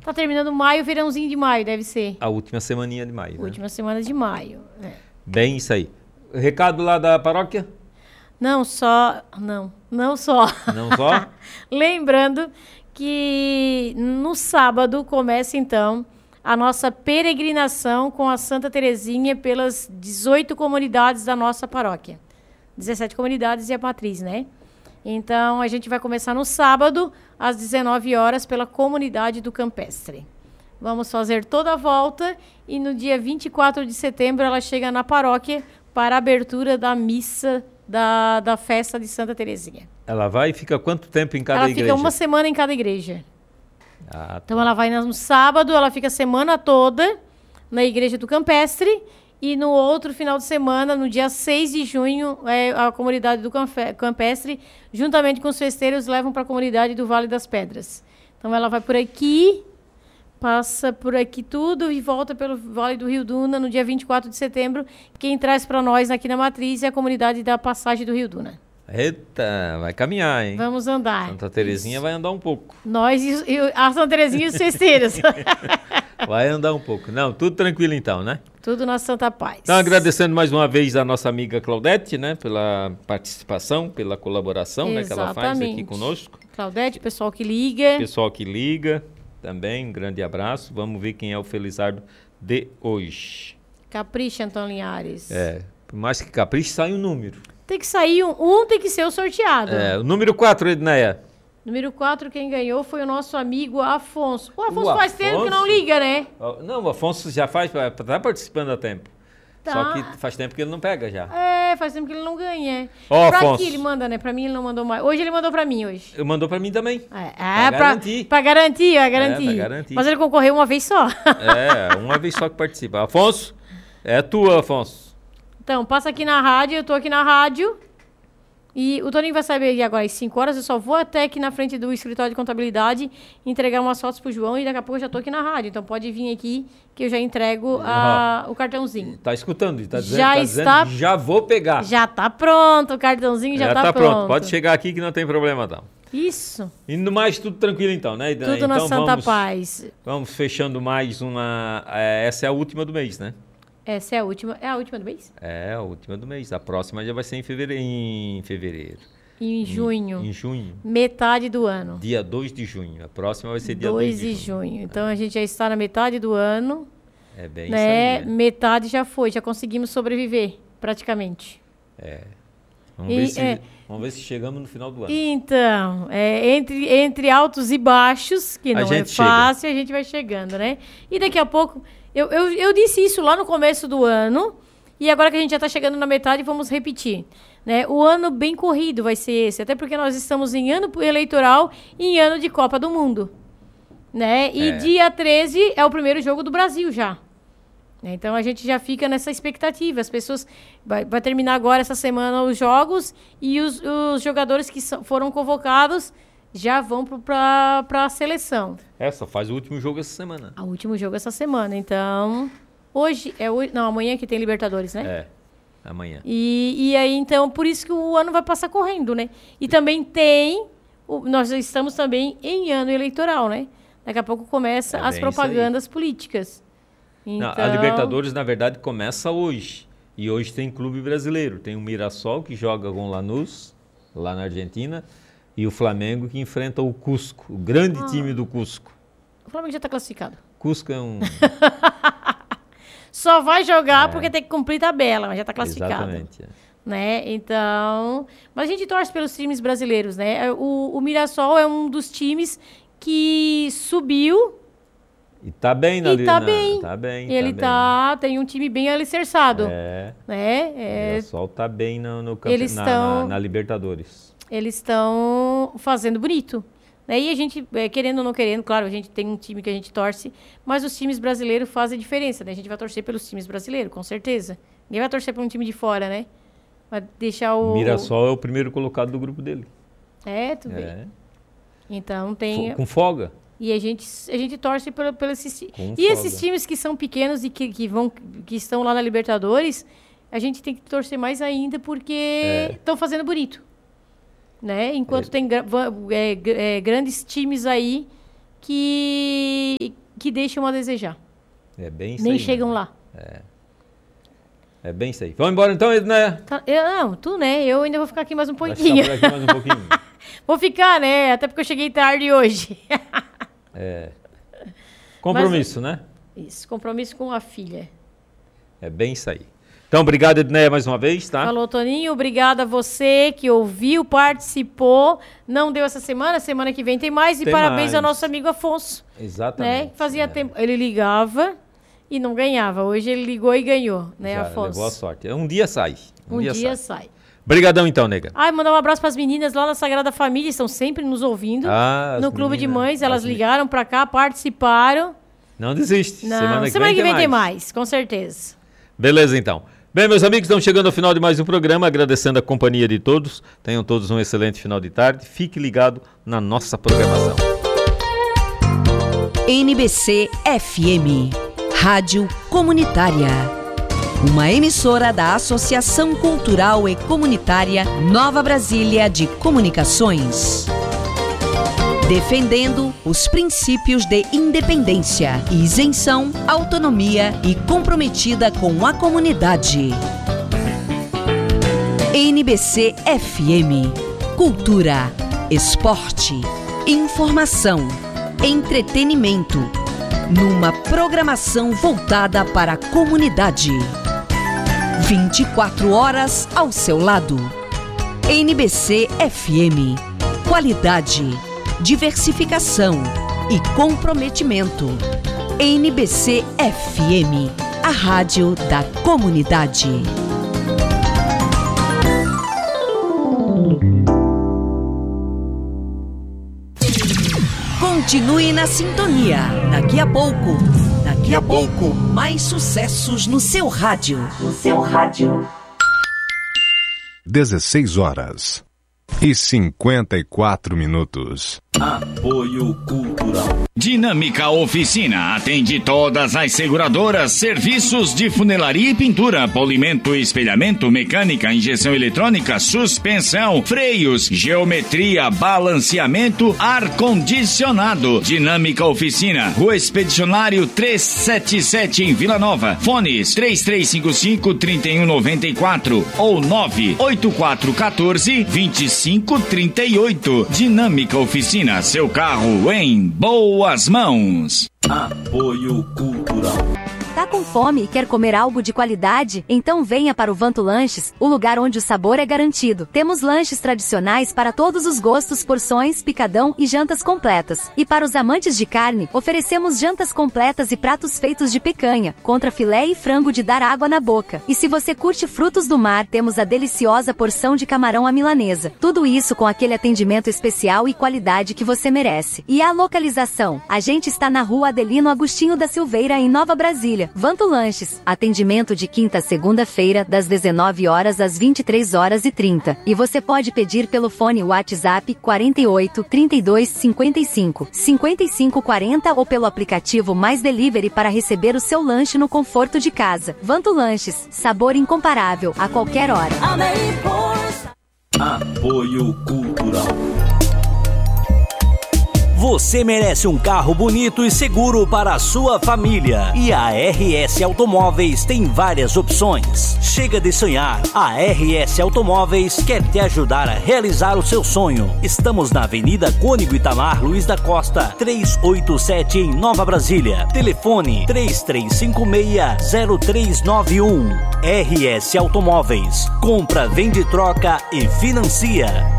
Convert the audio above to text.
Tá terminando maio, verãozinho de maio, deve ser. A última semaninha de maio, né? Última semana de maio. Bem isso aí. Recado lá da paróquia? Não só. Não só. Não só? Lembrando que no sábado começa então a nossa peregrinação com a Santa Terezinha pelas 18 comunidades da nossa paróquia. 17 comunidades e a matriz, né? Então a gente vai começar no sábado, às 19 horas, pela comunidade do Campestre. Vamos fazer toda a volta e no dia 24 de setembro ela chega na paróquia para a abertura da missa da festa de Santa Terezinha. Ela vai e fica quanto tempo em cada igreja? Ela fica uma semana em cada igreja. Ah, tá. Então ela vai no sábado, ela fica a semana toda na igreja do Campestre e no outro final de semana, no dia 6 de junho, a comunidade do Campestre, juntamente com os festeiros, levam para a comunidade do Vale das Pedras. Então ela vai por aqui, passa por aqui tudo e volta pelo Vale do Rio Duna no dia 24 de setembro. Quem traz para nós aqui na Matriz é a comunidade da Passagem do Rio Duna. Eita, vai caminhar, hein? Vamos andar. Santa Terezinha vai andar um pouco. Nós e a Santa Terezinha e os festeiros. Vai andar um pouco. Não, tudo tranquilo então, né? Tudo na Santa Paz. Então, agradecendo mais uma vez a nossa amiga Claudete, né? Pela participação, pela colaboração, né, que ela faz aqui conosco. Claudete, pessoal que liga. Pessoal que liga também, um grande abraço. Vamos ver quem é o Felizardo de hoje. Capricha, Antônio Linhares. Por mais que capriche, sai um número. Tem que sair um tem que ser o sorteado. O número 4, Edneia. Número 4, quem ganhou foi o nosso amigo Afonso. O Afonso faz tempo que não liga, né? Não, o Afonso já tá participando há tempo. Tá. Só que faz tempo que ele não pega já. Faz tempo que ele não ganha. Ó, pra Afonso. aqui ele manda, né? Pra mim ele não mandou mais. Hoje ele mandou pra mim, hoje. Ele mandou pra mim também. Pra garantir. Pra garantir, Pra garantir. Mas ele concorreu uma vez só. Uma vez só que participa. Afonso, é tua, Afonso. Então, passa aqui na rádio, eu tô aqui na rádio. E o Toninho vai saber agora às 5 horas, eu só vou até aqui na frente do escritório de contabilidade entregar umas fotos pro João e daqui a pouco eu já tô aqui na rádio. Então pode vir aqui que eu já entrego o cartãozinho. Tá escutando? Tá dizendo, já está... dizendo, já vou pegar. Já tá pronto, o cartãozinho já tá pronto. Pode chegar aqui que não tem problema, não. Isso. E no mais, tudo tranquilo então, né? Tudo então, na Santa Paz. Vamos fechando mais uma... essa é a última do mês, né? Essa é a última. É a última do mês? É a última do mês. A próxima já vai ser em fevereiro. Em junho. Em junho. Metade do ano. Dia 2 de junho. A próxima vai ser dia 2 de junho. Então a gente já está na metade do ano. É bem né? isso aí. Metade já foi, já conseguimos sobreviver, praticamente. Vamos ver se chegamos no final do ano. Então, entre altos e baixos, que não é fácil, a gente vai chegando, né? E daqui a pouco, eu disse isso lá no começo do ano, e agora que a gente já está chegando na metade, vamos repetir. Né? O ano bem corrido vai ser esse, até porque nós estamos em ano eleitoral e em ano de Copa do Mundo. Né? E dia 13 é o primeiro jogo do Brasil já. Então a gente já fica nessa expectativa. As pessoas... Vai terminar agora essa semana os jogos e os jogadores que foram convocados já vão para a seleção. Só faz o último jogo essa semana. O último jogo essa semana. Então, amanhã que tem Libertadores, né? Amanhã. E aí, então, por isso que o ano vai passar correndo, né? E também nós estamos também em ano eleitoral, né? Daqui a pouco começa as propagandas políticas. Então... Não, a Libertadores, na verdade, começa hoje. E hoje tem clube brasileiro. Tem o Mirassol, que joga com o Lanús, lá na Argentina, e o Flamengo, que enfrenta o Cusco, o grande time do Cusco. O Flamengo já está classificado. Cusco é um... Só vai jogar porque tem que cumprir tabela, mas já está classificado. Exatamente. Né? Então... Mas a gente torce pelos times brasileiros, né? O Mirassol é um dos times que subiu... E tá bem na Tá bem. Ele tem um time bem alicerçado. Né? O Mirassol tá bem na Libertadores. Eles estão fazendo bonito. Né? E a gente, querendo ou não querendo, claro, a gente tem um time que a gente torce, mas os times brasileiros fazem diferença, né? A gente vai torcer pelos times brasileiros, com certeza. Ninguém vai torcer para um time de fora, né? Vai deixar o... Mirassol é o primeiro colocado do grupo dele. Tu vê. Então tem... Com folga. E a gente torce por esses... E esses times que são pequenos e que estão lá na Libertadores, a gente tem que torcer mais ainda porque estão fazendo bonito. Né? Enquanto tem grandes times aí que que deixam a desejar. É bem isso. Nem aí, chegam lá. É bem isso aí. Vamos embora então, Edneia? Não, tu, né? Eu ainda vou ficar aqui mais um pouquinho. Vai ficar por aqui mais um pouquinho. Vou ficar, né? Até porque eu cheguei tarde hoje. Compromisso, né? Isso, compromisso com a filha. É bem isso aí. Então, obrigado, Edneia, mais uma vez, tá? Falou, Toninho. Obrigada a você que ouviu, participou. Não deu essa semana que vem tem mais. E tem parabéns mais. Ao nosso amigo Afonso. Exatamente. Né? Fazia tempo. Ele ligava e não ganhava. Hoje ele ligou e ganhou, né, já Afonso? Levou a sorte. Um dia sai. Um dia sai. Obrigadão, então, nega. Mandar um abraço para as meninas lá na Sagrada Família. Estão sempre nos ouvindo. No Clube de Mães. Elas ligaram para cá, participaram. Não desiste. Não. Semana que vem tem mais, com certeza. Beleza, então. Bem, meus amigos, estamos chegando ao final de mais um programa, agradecendo a companhia de todos. Tenham todos um excelente final de tarde. Fique ligado na nossa programação. NBC FM, Rádio Comunitária. Uma emissora da Associação Cultural e Comunitária Nova Brasília de Comunicações. Defendendo os princípios de independência, isenção, autonomia e comprometida com a comunidade. NBC FM. Cultura, esporte, informação, entretenimento. Numa programação voltada para a comunidade. 24 horas ao seu lado. NBC FM. Qualidade, diversificação e comprometimento. NBC FM, a rádio da comunidade. Continue na sintonia. Daqui a pouco, mais sucessos no seu rádio. 16h54. Apoio Cultural. Dinâmica Oficina atende todas as seguradoras, serviços de funilaria e pintura, polimento e espelhamento, mecânica, injeção eletrônica, suspensão, freios, geometria, balanceamento, ar-condicionado. Dinâmica Oficina, Rua Expedicionário 377 em Vila Nova. Fones 3355-3194 ou 98414-2538. Dinâmica Oficina, seu carro em boas mãos. Apoio Cultural. Tá com fome e quer comer algo de qualidade? Então venha para o Vanto Lanches, o lugar onde o sabor é garantido. Temos lanches tradicionais para todos os gostos, porções, picadão e jantas completas. E para os amantes de carne, oferecemos jantas completas e pratos feitos de picanha, contra filé e frango de dar água na boca. E se você curte frutos do mar, temos a deliciosa porção de camarão à milanesa. Tudo isso com aquele atendimento especial e qualidade que você merece. E a localização? A gente está na Rua Adelino Agostinho da Silveira, em Nova Brasília. Vanto Lanches, atendimento de quinta a segunda-feira, das 19 horas às 23h30. E você pode pedir pelo fone WhatsApp 48 32 55 55 40 ou pelo aplicativo Mais Delivery para receber o seu lanche no conforto de casa. Vanto Lanches, sabor incomparável a qualquer hora. Apoio Cultural. Você merece um carro bonito e seguro para a sua família. E a RS Automóveis tem várias opções. Chega de sonhar. A RS Automóveis quer te ajudar a realizar o seu sonho. Estamos na Avenida Cônigo Itamar Luiz da Costa, 387 em Nova Brasília. Telefone 3356-0391. RS Automóveis. Compra, vende, troca e financia.